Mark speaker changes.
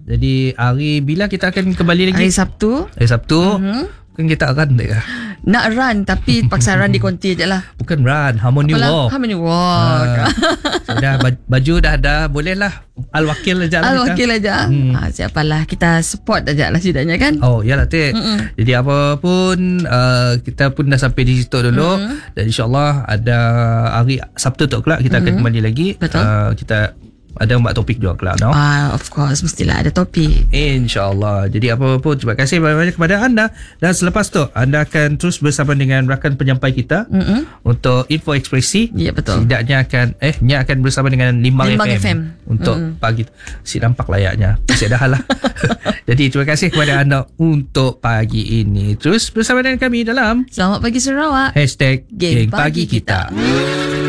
Speaker 1: Jadi hari bila kita akan kembali lagi?
Speaker 2: Hari Sabtu.
Speaker 1: Hari Sabtu. Kan kita run tak ya?
Speaker 2: Nak run tapi paksa run di konti je lah.
Speaker 1: Bukan run, Harmony Walk.
Speaker 2: Harmony Walk.
Speaker 1: So dah baju dah ada, boleh lah. Al-Wakil aja lah.
Speaker 2: Al-Wakil aja. Siapalah, kita support aja lah setidaknya kan.
Speaker 1: Oh iyalah Tik. Jadi apa pun kita pun dah sampai di situ dulu. Dan insyaAllah ada hari Sabtu tu kelak kita akan kembali lagi.
Speaker 2: Betul.
Speaker 1: Kita ada buat topik juga kelak, no?
Speaker 2: Of course, mestilah ada topik.
Speaker 1: InsyaAllah. Jadi apa pun, terima kasih banyak-banyak kepada anda. Dan selepas tu anda akan terus bersama dengan rakan penyampai kita untuk Info Ekspresi.
Speaker 2: Ya, betul.
Speaker 1: Tidaknya akan bersama dengan Limbang FM untuk pagi. Si nampak layaknya masih ada hal lah. Jadi terima kasih kepada anda untuk pagi ini. Terus bersama dengan kami dalam
Speaker 2: Selamat Pagi Sarawak.
Speaker 1: #Geng Pagi Kita.